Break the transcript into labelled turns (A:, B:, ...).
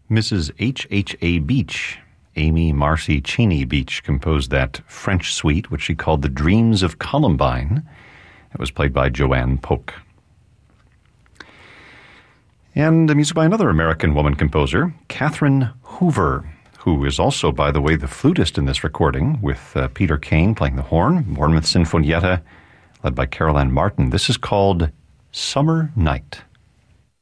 A: Mrs. H.H.A. Beach, Amy Marcy Cheney Beach, composed that French suite, which she called The Dreams of Columbine. It was played by Joanne Polk. And music by another American woman composer, Catherine Hoover, who is also, by the way, the flutist in this recording, with Peter Kane playing the horn, Bournemouth Sinfonietta, led by Caroline Martin. This is called Summer Night.